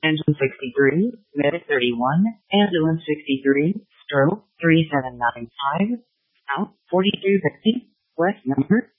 Engine 63, Medic 31, Ambulance 63, Stroke 3795, South 4260, West number